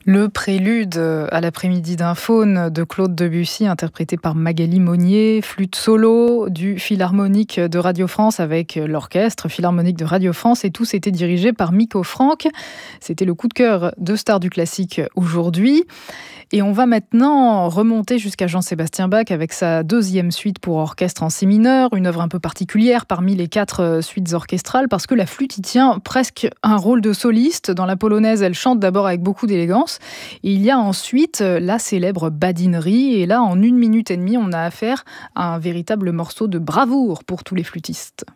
Le prélude à l'après-midi d'un faune de Claude Debussy, interprété par Magali Monnier, flûte solo du Philharmonique de Radio France avec l'orchestre Philharmonique de Radio France, et tous étaient dirigés par Miko Franck. C'était le coup de cœur de Stars du classique aujourd'hui. Et on va maintenant remonter jusqu'à Jean-Sébastien Bach avec sa deuxième suite pour orchestre en si mineur, une œuvre un peu particulière parmi les 4 suites orchestrales, parce que la flûte y tient presque un rôle de soliste. Dans la polonaise, elle chante d'abord avec beaucoup d'élégance, et il y a ensuite la célèbre badinerie, et là, en 1 minute et demie, on a affaire à un véritable morceau de bravoure pour tous les flûtistes.